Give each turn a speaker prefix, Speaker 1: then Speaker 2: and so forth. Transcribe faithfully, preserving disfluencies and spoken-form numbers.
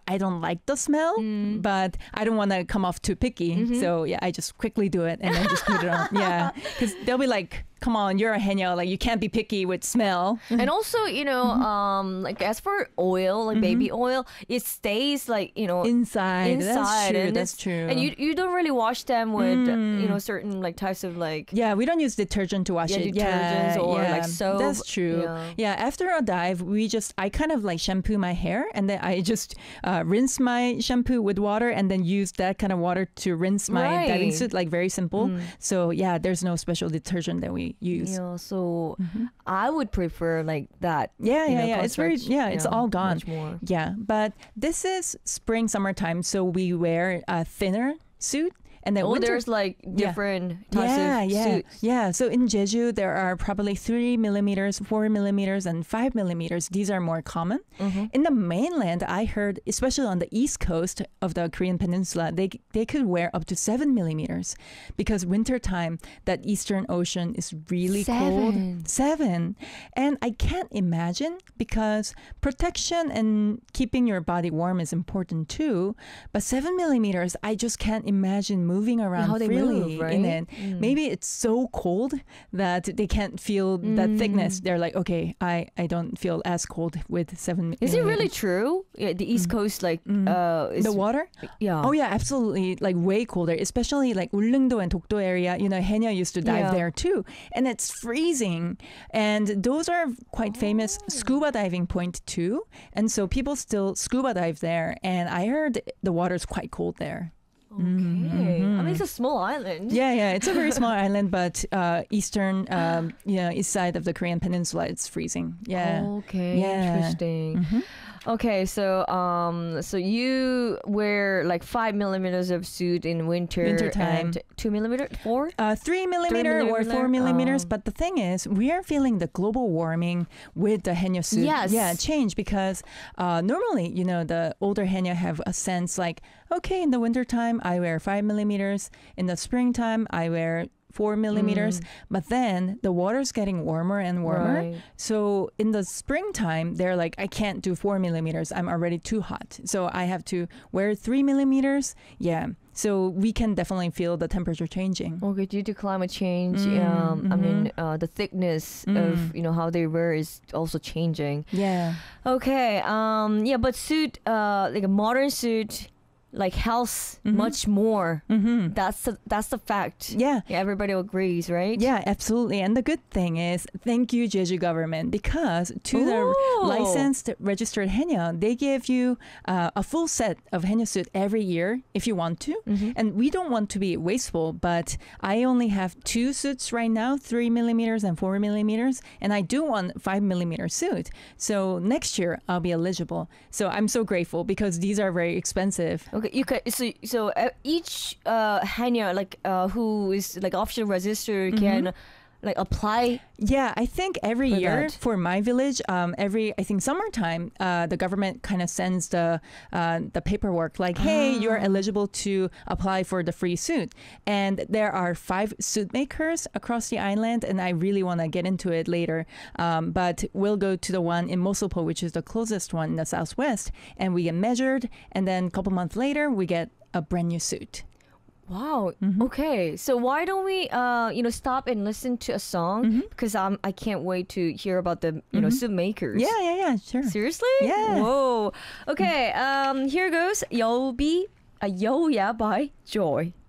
Speaker 1: I don't like the smell,
Speaker 2: Mm.
Speaker 1: but I don't want to come off too picky.
Speaker 2: Mhm.
Speaker 1: So yeah, I just quickly do it and then just put it on. Yeah, because they'll be like, come on, you're a haenyeo, like you can't be picky with smell.
Speaker 2: And also, you know,
Speaker 1: Mm-hmm.
Speaker 2: um, like as for oil, like baby oil, it stays like, you know,
Speaker 1: Inside, that's
Speaker 2: inside.
Speaker 1: true,
Speaker 2: and
Speaker 1: that's
Speaker 2: it's-
Speaker 1: true.
Speaker 2: And you you don't really wash them with,
Speaker 1: Mm.
Speaker 2: you know, certain like types of like.
Speaker 1: Yeah, we don't use detergent to wash
Speaker 2: Yeah,
Speaker 1: it.
Speaker 2: detergents
Speaker 1: yeah,
Speaker 2: or,
Speaker 1: yeah.
Speaker 2: like, soap.
Speaker 1: That's true.
Speaker 2: Yeah.
Speaker 1: Yeah. After a dive, we just I kind of like shampoo my hair, and then I just uh, rinse my shampoo with water, and then use that kind of water to rinse my
Speaker 2: Right.
Speaker 1: diving suit. Like very simple.
Speaker 2: Mm.
Speaker 1: So yeah, there's no special detergent that we use.
Speaker 2: Yeah, so
Speaker 1: Mhm.
Speaker 2: I would prefer like that.
Speaker 1: Yeah,
Speaker 2: you
Speaker 1: yeah,
Speaker 2: know,
Speaker 1: yeah. It's very
Speaker 2: construct,
Speaker 1: yeah. It's
Speaker 2: yeah,
Speaker 1: all gone.
Speaker 2: Much more.
Speaker 1: Yeah, but this is spring summertime, so we wear a thinner suit, and then
Speaker 2: Oh,
Speaker 1: winter.
Speaker 2: there's like different types
Speaker 1: yeah,
Speaker 2: of
Speaker 1: yeah,
Speaker 2: suits.
Speaker 1: yeah. So in Jeju, there are probably three millimeters, four millimeters, and five millimeters. These are more common.
Speaker 2: Mhm.
Speaker 1: In the mainland, I heard, especially on the east coast of the Korean peninsula, they they could wear up to seven millimeters because wintertime, that Eastern Ocean is really
Speaker 2: Seven.
Speaker 1: cold. Seven, and I can't imagine because protection and keeping your body warm is important too. But seven millimeters, I just can't imagine moving around
Speaker 2: how they
Speaker 1: freely
Speaker 2: move, right?
Speaker 1: in it.
Speaker 2: Mm.
Speaker 1: Maybe it's so cold that they can't feel that
Speaker 2: Mm.
Speaker 1: thickness. They're like, okay, I, I don't feel as cold with seven.
Speaker 2: Is it really
Speaker 1: millimeters.
Speaker 2: true? Yeah, the East Coast, like,
Speaker 1: Mm.
Speaker 2: uh, is,
Speaker 1: The water?
Speaker 2: yeah.
Speaker 1: Oh yeah, absolutely. Like way colder, especially like Ulleungdo and Dokdo area. You know, haenyeo used to dive
Speaker 2: Yeah.
Speaker 1: there too, and it's freezing. And those are quite famous
Speaker 2: Oh.
Speaker 1: scuba diving point too. And so people still scuba dive there. And I heard the water's quite cold there.
Speaker 2: Okay. I
Speaker 1: Mhm.
Speaker 2: mean, it's a small island.
Speaker 1: Yeah, yeah, it's a very small island, but uh, eastern, um, you know, east side of the Korean peninsula, it's freezing. Yeah.
Speaker 2: Okay.
Speaker 1: Yeah.
Speaker 2: Interesting.
Speaker 1: Mhm.
Speaker 2: Okay, so um, so you wear like five millimeters of suit in winter,
Speaker 1: Wintertime.
Speaker 2: and two millimeter, four.
Speaker 1: Uh, three millimeter or
Speaker 2: millimeter?
Speaker 1: four millimeters.
Speaker 2: Oh.
Speaker 1: But the thing is, we are feeling the global warming with the haenyeo suit.
Speaker 2: Yes.
Speaker 1: Yeah, change because uh, normally, you know, the older haenyeo have a sense like, okay, in the wintertime, I wear five millimeters. In the springtime, I wear four millimeters.
Speaker 2: Mm.
Speaker 1: But then the water's getting warmer and warmer.
Speaker 2: Right.
Speaker 1: So in the springtime, they're like, I can't do four millimeters. I'm already too hot. So I have to wear three millimeters. Yeah. So we can definitely feel the temperature changing.
Speaker 2: Okay, due to climate change,
Speaker 1: Mm,
Speaker 2: um, I mean,
Speaker 1: mhm.
Speaker 2: uh, the thickness
Speaker 1: Mm.
Speaker 2: of you know how they wear is also changing.
Speaker 1: Yeah.
Speaker 2: Okay, um, yeah, but suit, uh, like a modern suit, like helps
Speaker 1: Mhm.
Speaker 2: much more.
Speaker 1: Mm-hmm.
Speaker 2: That's the that's the fact.
Speaker 1: Yeah.
Speaker 2: Yeah, everybody agrees, right?
Speaker 1: Yeah, absolutely. And the good thing is, thank you, Jeju government, because to the
Speaker 2: Ooh.
Speaker 1: licensed registered haenyeo, they give you uh, a full set of haenyeo suit every year if you want to.
Speaker 2: Mhm.
Speaker 1: And we don't want to be wasteful, but I only have two suits right now, three millimeters and four millimeters, and I do want five millimeter suit. So next year I'll be eligible. So I'm so grateful because these are very expensive.
Speaker 2: Okay, you can so so uh, each uh haenyeo like uh who is like official registered can like apply.
Speaker 1: Yeah, I think every
Speaker 2: For
Speaker 1: year
Speaker 2: that.
Speaker 1: for my village, um, every I think summertime, uh, the government kind of sends the uh, the paperwork like, hey,
Speaker 2: Ah.
Speaker 1: you're eligible to apply for the free suit. And there are five suit makers across the island, and I really want to get into it later. Um, but we'll go to the one in Mosopo, which is the closest one in the southwest, and we get measured, and then a couple months later, we get a brand new suit.
Speaker 2: Wow.
Speaker 1: Mhm.
Speaker 2: Okay, so why don't we uh you know stop and listen to a song
Speaker 1: Mhm.
Speaker 2: because um I can't wait to hear about the you know
Speaker 1: Mhm.
Speaker 2: suit makers.
Speaker 1: Yeah, yeah, yeah, sure.
Speaker 2: Seriously?
Speaker 1: Yeah.
Speaker 2: Whoa. Okay. Um. Here goes Yobi, uh, Yoya by Joy.